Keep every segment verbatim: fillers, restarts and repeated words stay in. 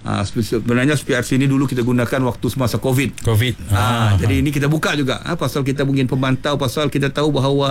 Uh, sebenarnya S P R C ini dulu kita gunakan waktu semasa COVID. COVID. Uh, jadi ini kita buka juga uh, pasal kita mungkin pemantau, pasal kita tahu bahawa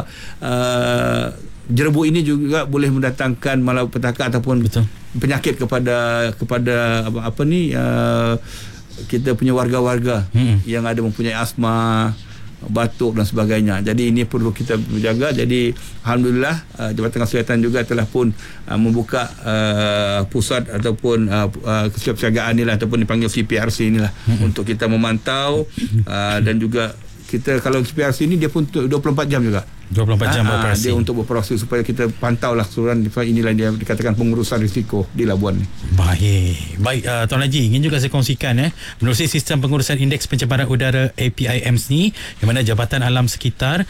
uh, jerebu ini juga boleh mendatangkan malapetaka ataupun Betul. penyakit kepada kepada apa, apa ni uh, kita punya warga-warga hmm. yang ada mempunyai asma, batuk dan sebagainya. Jadi ini perlu kita menjaga. Jadi alhamdulillah uh, Jabatan Kesihatan juga telah pun uh, membuka uh, pusat ataupun uh, uh, kesiapsiagaan inilah ataupun dipanggil C P R C inilah hmm. untuk kita memantau uh, dan juga kita kalau C P R C ini dia pun dua puluh empat jam juga. dua puluh empat jam ha, operasi. Dia untuk beroperasi supaya kita pantau lah keseluruhan. Inilah dia dikatakan pengurusan risiko di Labuan ni. Baik. Baik uh, Tuan Haji, ingin juga saya kongsikan eh menerusi sistem pengurusan indeks pencemaran udara A P I M S ni, yang mana Jabatan Alam Sekitar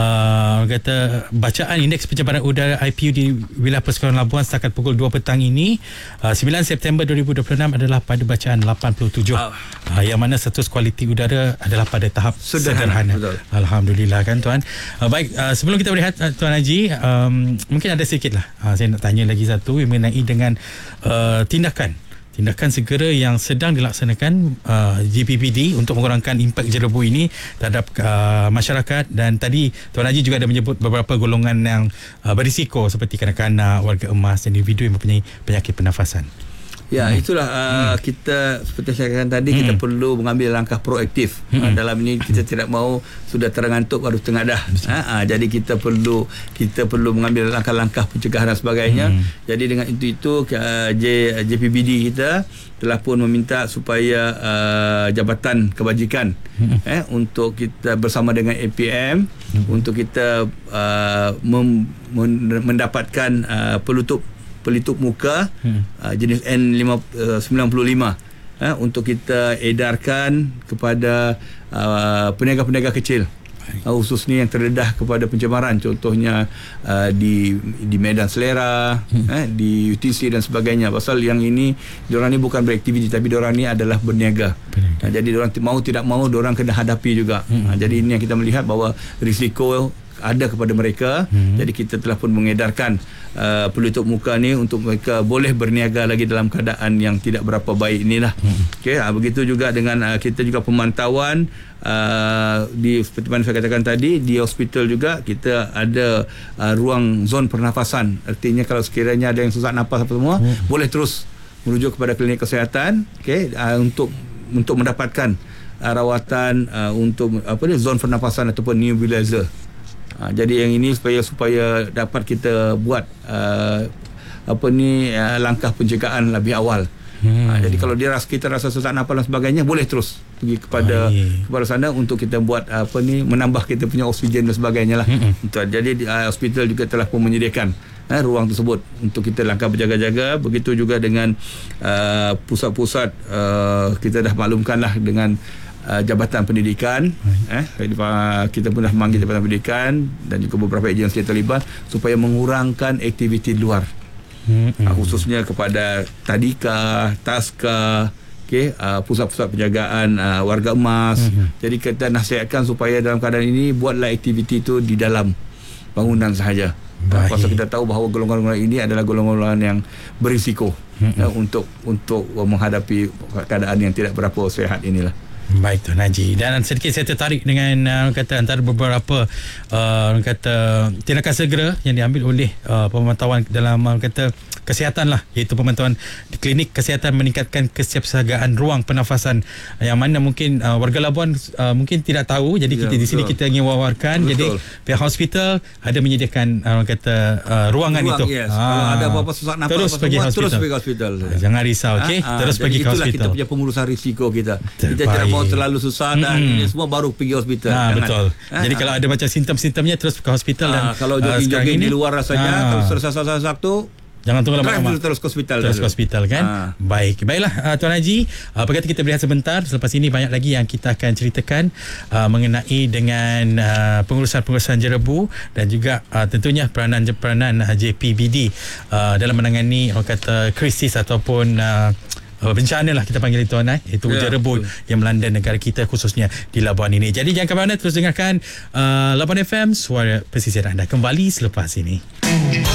uh, kata bacaan indeks pencemaran udara I P U di wilayah Persekolahan Labuan setakat pukul dua petang ini uh, sembilan September dua ribu dua puluh enam adalah pada bacaan lapan puluh tujuh. Uh, yang mana status kualiti udara adalah pada tahap sederhana. sederhana. Alhamdulillah kan Tuan. Uh, baik, uh, sebelum kita berehat uh, Tuan Haji, um, mungkin ada sedikit lah uh, saya nak tanya lagi satu mengenai dengan uh, tindakan tindakan segera yang sedang dilaksanakan uh, J P B D untuk mengurangkan impak jerebu ini terhadap uh, masyarakat. Dan tadi Tuan Haji juga ada menyebut beberapa golongan yang uh, berisiko seperti kanak-kanak, warga emas dan individu yang mempunyai penyakit pernafasan. Ya, hmm. itulah uh, hmm. kita seperti saya katakan tadi, hmm. kita perlu mengambil langkah proaktif. Hmm. Uh, dalam ini kita tidak mahu sudah terangantuk baru tengadah. Ha, uh, jadi kita perlu kita perlu mengambil langkah-langkah pencegahan dan sebagainya. Hmm. Jadi dengan itu itu uh, J, J P B D kita telah pun meminta supaya uh, Jabatan Kebajikan hmm. eh untuk kita bersama dengan A P M hmm. untuk kita uh, mem, mendapatkan uh, pelutup pelitup muka hmm. uh, jenis N sembilan puluh lima uh, untuk kita edarkan kepada uh, peniaga-peniaga kecil, uh, khususnya yang terdedah kepada pencemaran, contohnya uh, di di Medan Selera, hmm. uh, di U T C dan sebagainya. Pasal yang ini diorang ni bukan beraktiviti tapi diorang ni adalah berniaga. Uh, jadi diorang mau tidak mau diorang kena hadapi juga. Hmm. Uh, jadi ini yang kita melihat bahawa risiko ada kepada mereka. Hmm. Jadi kita telah pun mengedarkan uh, pelitup muka ni untuk mereka boleh berniaga lagi dalam keadaan yang tidak berapa baik inilah. Hmm. Okey, uh, begitu juga dengan uh, kita juga pemantauan uh, di seperti mana saya katakan tadi, di hospital juga kita ada uh, ruang zon pernafasan. Artinya kalau sekiranya ada yang susah nafas apa semua, hmm. boleh terus merujuk kepada klinik kesihatan, okey, uh, untuk untuk mendapatkan uh, rawatan uh, untuk apa ni zon pernafasan ataupun nebulizer. Ha, jadi yang ini supaya supaya dapat kita buat uh, apa ni uh, langkah pencegahan lebih awal. Hmm. Ha, jadi kalau dia rasa kita rasa sesak nafas dan sebagainya, boleh terus pergi kepada Ayy. kepada sana untuk kita buat apa ni menambah kita punya oksigen dan sebagainya lah. Hmm. Jadi uh, hospital juga telah pun menyediakan uh, ruang tersebut untuk kita langkah berjaga-jaga. Begitu juga dengan uh, pusat-pusat uh, kita dah maklumkanlah dengan Uh, Jabatan Pendidikan, eh, kita pun dah memanggil Jabatan Pendidikan dan juga beberapa agensi yang terlibat supaya mengurangkan aktiviti luar, hmm, uh, khususnya kepada Tadika, Taska, okay, uh, pusat-pusat penjagaan uh, warga emas. Hmm. Jadi kita nasihatkan supaya dalam keadaan ini buatlah aktiviti itu di dalam bangunan sahaja. Uh, pasal kita tahu bahawa golongan-golongan ini adalah golongan-golongan yang berisiko hmm. uh, untuk untuk menghadapi keadaan yang tidak berapa sehat inilah. Baik Tuan Haji, dan sedikit saya tertarik dengan uh, kata antara beberapa uh, kata tindakan segera yang diambil oleh uh, pemantauan dalam uh, kata kesihatan lah, iaitu pemantauan di klinik kesihatan meningkatkan kesiapsiagaan ruang pernafasan, yang mana mungkin uh, warga Labuan uh, mungkin tidak tahu. Jadi ya, kita di sini kita ingin wawarkan. Betul. Jadi pihak hospital ada menyediakan uh, kata uh, ruangan Ruang, itu yes. ah, kalau ada apa-apa susah nafas terus pergi hospital. Terus pergi hospital. Jangan risau, okey. Ah, terus pergi ke hospital. Itulah kita punya pengurusan risiko kita. Terbaik. Kita tidak mau terlalu susah dan hmm. ini semua baru pergi hospital. Ah, betul. Ah, Jadi ah. kalau ada macam simptom-simptomnya terus ke hospital. Ah, dan kalau jogging-jogging uh, di luar rasanya, ah. kalau selesai-selesai tu jangan tunggu lama-lama, terus ke hospital. Terus ke hospital kan. Ha. Baik. Baiklah uh, Tuan Haji, uh, apa kata kita berehat sebentar. Selepas ini banyak lagi yang kita akan ceritakan uh, mengenai dengan uh, pengurusan-pengurusan jerebu dan juga uh, tentunya peranan-peranan uh, J P B D uh, dalam menangani orang kata krisis ataupun uh, bencana lah kita panggil itu, eh? Itu yeah, jerebu betul. yang melanda negara kita, khususnya di Labuan ini. Jadi jangan ke mana, terus dengarkan uh, Labuan F M, suara pesisir anda, kembali selepas ini.